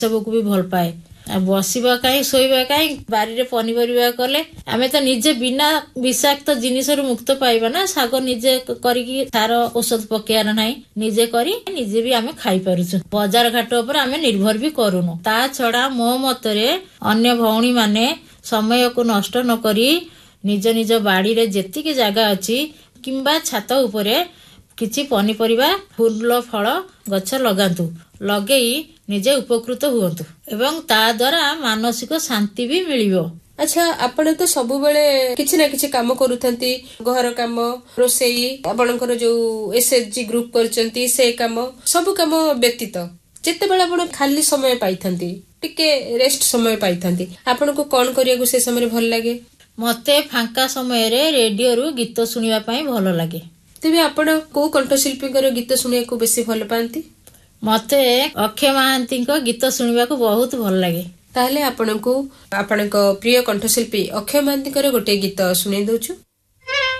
सबको भी भल पाए। बसवा कहीं शोवा कहीं बारी पनीपरिया कले आमे तो निजे बिना विषाक्त जिनिस मुक्त पाइबा ना। शाग निजे करिकी सार औषध पकेयार नाही निजे करी निजे भी आमे खाई पारुछु। बाजार घाट ऊपर आमे निर्भर भी करूनु। ता छड़ा मो मतरे अन्य भौणी माने समय को नष्ट न करी निज निज बाड़ी रे जेतिकी जगह अछि किंबा छात उपरे किछि पनीपरिया फूल फल गछ लगांतु। लगेई निजे उपकृत हुअन्तु एवं ता द्वारा मानसिक शांति भी मिलिबो। अच्छा आपण तो सब बेले किछि ना किछि काम करूथंती घर काम रोसेई आपणकर जो एसएचजी ग्रुप करचंती से काम सब काम व्यतीत जेते बेला आपण खाली समय पाइथंती टिके रेस्ट समय पाइथंती आपण को कोन करिया से समय भल लागे? मते फांका समय रे रेडियो रु गीत सुनिबा पई भल लागे। तेबे आपण को कंठशिल्पीकर गीत सुनिया को बेसी भल पांती? मते अक्षय महांती को गीत सुनिबा को बहुत भल लागे। ताहले आपनको आपणक प्रिय कंठशिल्पी अक्षय महांती गोटे गीत सुनै दउछु।